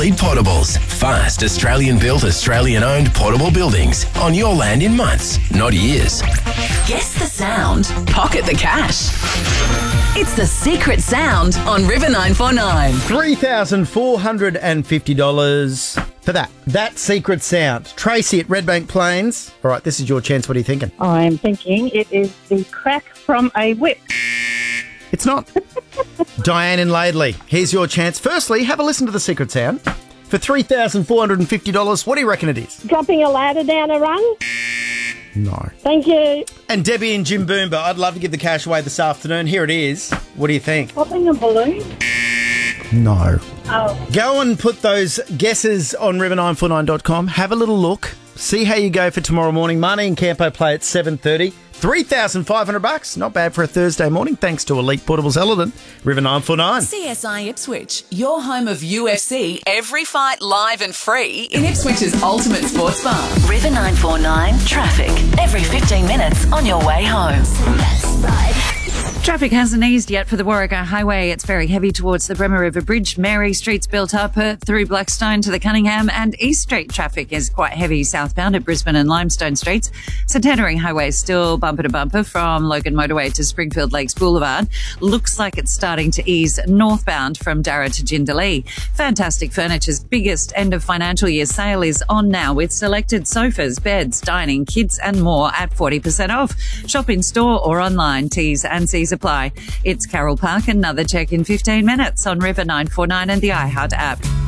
Elite Portables. Fast, Australian-built, Australian-owned portable buildings on your land in months, not years. Guess the sound. Pocket the cash. It's the secret sound on River 949. $3,450 for that. That secret sound. Tracy at Redbank Plains. All right, this is your chance. What are you thinking? I'm thinking it is the crack from a whip. It's not. Diane in Laidley. Here's your chance. Firstly, have a listen to the secret sound. For $3,450, what do you reckon it is? Dropping a ladder down a rung? No. Thank you. And Debbie in Jimboomba, I'd love to give the cash away this afternoon. Here it is. What do you think? Popping a balloon? No. Oh. Go and put those guesses on river949.com. Have a little look. See how you go for tomorrow morning. Marnie and Campo play at 7:30. $3,500. Not bad for a Thursday morning, thanks to Elite Portables Ellerton. River 949. CSI Ipswich, your home of UFC, every fight live and free in Ipswich's ultimate sports bar. River 949 traffic, every 15 minutes on your way home. Traffic hasn't eased yet for the Warwick Highway. It's very heavy towards the Bremer River Bridge. Mary Street's built up through Blackstone to the Cunningham, and East Street traffic is quite heavy southbound at Brisbane and Limestone Streets. Centenary Highway is still bumper to bumper from Logan Motorway to Springfield Lakes Boulevard. Looks like it's starting to ease northbound from Darra to Jindalee. Fantastic Furniture's biggest end of financial year sale is on now with selected sofas, beds, dining, kids and more at 40% off. Shop in store or online. T's and C's apply. It's Carol Park. Another check in 15 minutes on River 949 and the iHeart app.